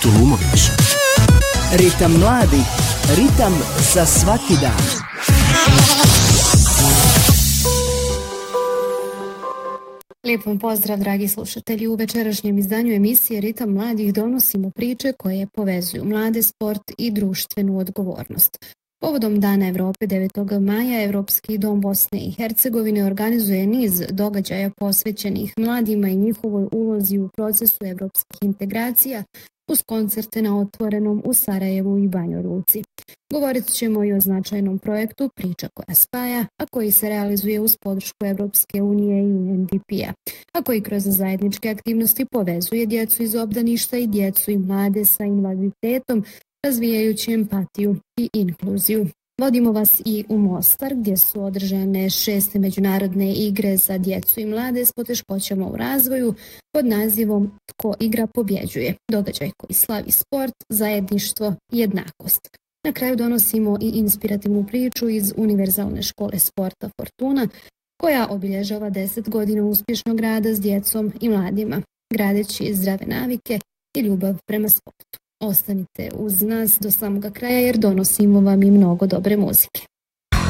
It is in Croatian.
Tulumović. Ritam mladih, ritam za svaki dan. Lijep vam pozdrav, dragi slušatelji. U večerašnjem izdanju emisije Ritam mladih donosimo priče koje povezuju mlade, sport i društvenu odgovornost. Povodom Dana Evrope 9. maja Evropski dom Bosne i Hercegovine organizuje niz događaja posvećenih mladima i njihovoj ulozi u procesu evropskih integracija uz koncerte na otvorenom u Sarajevu i Banja Luci. Govorit ćemo i o značajnom projektu Priča koja spaja, a koji se realizuje uz podršku Evropske unije i UNDP-a, a koji kroz zajedničke aktivnosti povezuje djecu iz obdaništa i djecu i mlade sa invaliditetom, razvijajući empatiju i inkluziju. Vodimo vas i u Mostar, gdje su održane 6. međunarodne igre za djecu i mlade s poteškoćama u razvoju pod nazivom Tko igra pobjeđuje, događaj koji slavi sport, zajedništvo i jednakost. Na kraju donosimo i inspirativnu priču iz Univerzalne škole sporta Fortuna, koja obilježava 10 godina uspješnog rada s djecom i mladima, gradeći zdrave navike i ljubav prema sportu. Ostanite uz nas do samoga kraja jer donosimo vam i mnogo dobre muzike.